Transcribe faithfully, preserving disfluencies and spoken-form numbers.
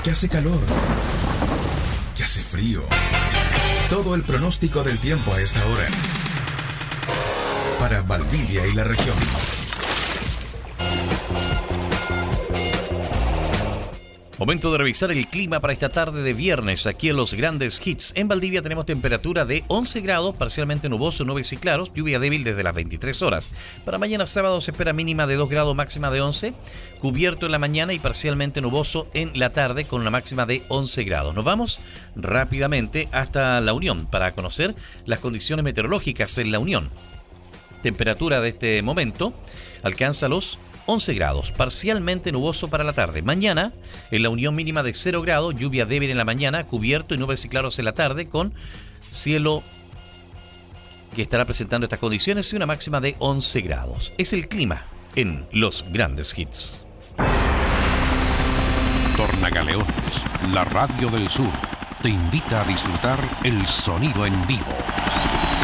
que hace calor, que hace frío. Todo el pronóstico del tiempo a esta hora. Para Valdivia y la región. Momento de revisar el clima para esta tarde de viernes aquí en los grandes hits. En Valdivia tenemos temperatura de once grados, parcialmente nuboso, nubes y claros, lluvia débil desde las veintitrés horas. Para mañana sábado se espera mínima de dos grados, máxima de once, cubierto en la mañana y parcialmente nuboso en la tarde con una máxima de once grados. Nos vamos rápidamente hasta La Unión para conocer las condiciones meteorológicas en La Unión. Temperatura de este momento alcanza los once grados, parcialmente nuboso para la tarde. Mañana, en La Unión mínima de cero grados, lluvia débil en la mañana, cubierto y nubes y claros en la tarde, con cielo que estará presentando estas condiciones y una máxima de once grados. Es el clima en los grandes hits. Tornagaleones, la radio del sur, te invita a disfrutar el sonido en vivo.